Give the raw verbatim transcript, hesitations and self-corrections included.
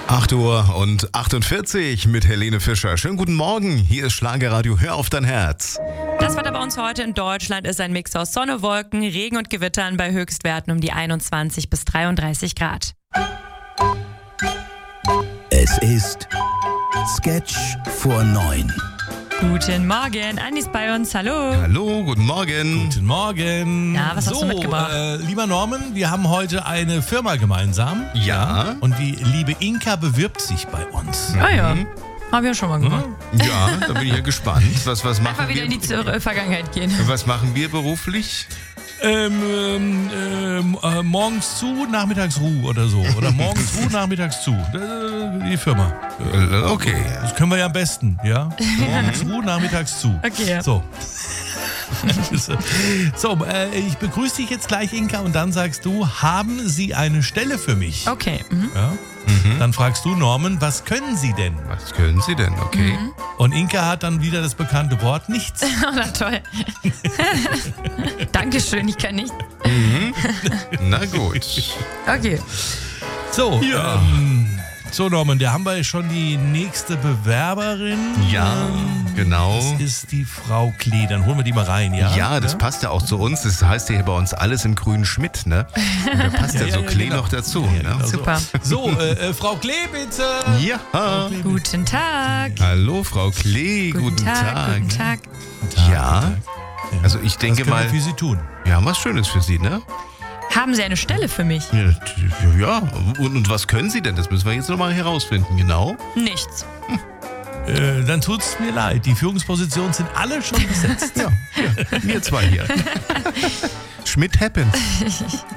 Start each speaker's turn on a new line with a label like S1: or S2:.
S1: acht Uhr und achtundvierzig mit Helene Fischer. Schönen guten Morgen, hier ist Schlagerradio, hör auf dein Herz.
S2: Das Wetter bei uns heute in Deutschland ist ein Mix aus Sonne, Wolken, Regen und Gewittern bei Höchstwerten um die einundzwanzig bis dreiunddreißig Grad.
S3: Es ist Sketch vor neun.
S2: Guten Morgen, Andi ist bei uns, hallo.
S1: Hallo, guten Morgen.
S4: Guten Morgen.
S2: Ja, was hast
S4: so,
S2: du mitgebracht?
S4: Äh, lieber Norman, wir haben heute eine Firma gemeinsam.
S1: Ja.
S4: Und die liebe Inka bewirbt sich bei uns.
S2: Ah ja, haben wir schon mal gemacht.
S1: Ja, da bin ich ja gespannt. Was, was,
S2: Einfach
S1: machen
S2: wieder in die
S1: wir,
S2: Zur- Vergangenheit gehen.
S1: was machen wir beruflich?
S4: Ähm, ähm, ähm, äh, morgens zu, nachmittags Ruhe oder so. Oder morgens Ruhe, nachmittags zu. Äh, Die Firma.
S1: Äh, Okay.
S4: Das können wir ja am besten, ja? Morgens Ruhe, nachmittags zu.
S2: Okay, ja.
S4: So. So, äh, ich begrüße dich jetzt gleich, Inka, und dann sagst du, haben Sie eine Stelle für mich?
S2: Okay, mhm.
S4: Ja? Dann fragst du, Norman, was können Sie denn?
S1: Was können Sie denn? Okay.
S4: Und Inka hat dann wieder das bekannte Wort, nichts.
S2: Oh, na toll. Dankeschön, ich kann nicht.
S1: Na gut.
S2: Okay.
S4: So,
S1: Ja.
S4: ähm, so Norman, da haben wir schon die nächste Bewerberin.
S1: Ja, genau.
S4: Das ist die Frau Klee. Dann holen wir die mal rein, ja?
S1: Ja, das passt ja auch zu uns. Das heißt ja hier bei uns alles im grünen Schmidt, ne? Und da passt ja,
S4: Ja,
S1: so
S4: ja,
S1: Klee
S4: genau.
S1: noch dazu.
S4: Ja,
S1: Ne?
S4: genau so.
S2: Super.
S4: So, äh, äh, Frau Klee, bitte.
S1: Ja.
S2: Guten Tag.
S1: Hallo, Frau Klee.
S2: Guten Tag. Guten Tag.
S1: Ja. Also ich
S4: Was
S1: denke
S4: können
S1: mal,
S4: wir für Sie tun?
S1: wir haben was Schönes für Sie, ne?
S2: Haben Sie eine Stelle für mich?
S1: Ja, t- ja. Und, und was können Sie denn? Das müssen wir jetzt nochmal herausfinden, genau.
S2: Nichts.
S4: Äh, dann tut's mir leid. Die Führungspositionen sind alle schon besetzt.
S1: Ja, wir zwei hier. Schmidt happens.